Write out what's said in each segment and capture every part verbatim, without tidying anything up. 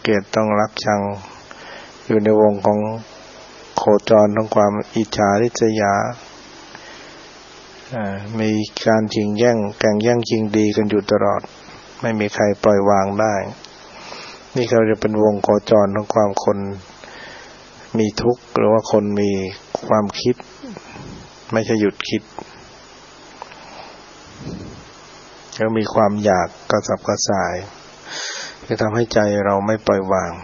เกลียดต้องรักชังอยู่ในวงของโคจรของความอิจฉาริษยามีการชิงแย่งแข่งแย่งชิงดีกันอยู่ตลอดไม่มีใครปล่อยวางได้นี่เขาจะเป็นวงโคจรของความคนมีทุกข์หรือว่าคนมีความคิดไม่ใช่หยุดคิดแล้วมีความอยากกระสับกระส่ายจะทำให้ใจเราไม่ปล่อยวาง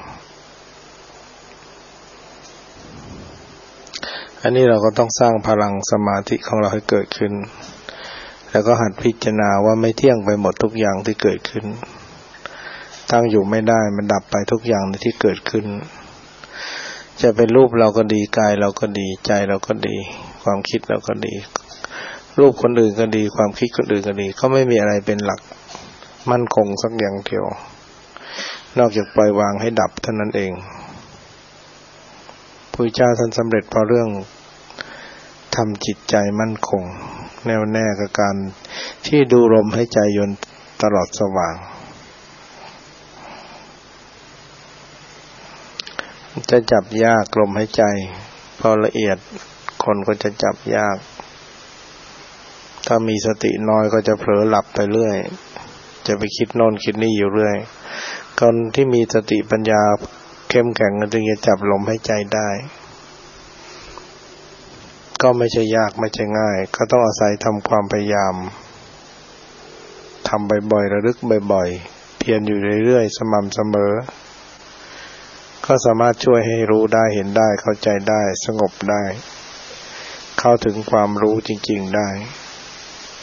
อันนี้เราก็ต้องสร้างพลังสมาธิของเราให้เกิดขึ้นแล้วก็หัดพิจารณาว่าไม่เที่ยงไปหมดทุกอย่างที่เกิดขึ้นตั้งอยู่ไม่ได้มันดับไปทุกอย่างที่เกิดขึ้นจะเป็นรูปเราก็ดีกายเราก็ดีใจเราก็ดีความคิดเราก็ดีรูปคนอื่นก็ดีความคิดคนอื่นก็ดีก็ไม่มีอะไรเป็นหลักมั่นคงสักอย่างเดียวนอกจากปล่อยวางให้ดับเท่านั้นเองพระพุทธเจ้าท่านสำเร็จเพราะเรื่องทำจิตใจมั่นคงแน่วแน่กับการที่ดูลมให้ใจยนตลอดสว่างจะจับยากลมหายใจพอละเอียดคนก็จะจับยากถ้ามีสติน้อยก็จะเผลอหลับไปเรื่อยจะไปคิดโน่นคิดนี่อยู่เรื่อยคนที่มีสติปัญญาเข้มแข็งจึงจะจับลมหายใจได้ก็ไม่ใช่ยากไม่ใช่ง่ายก็ต้องอาศัยทำความพยายามทำบ่อยๆระลึกบ่อยๆเพียรอยู่เรื่อยๆสม่ำเสมอก็สามารถช่วยให้รู้ได้เห็นได้เข้าใจได้สงบได้เข้าถึงความรู้จริงๆได้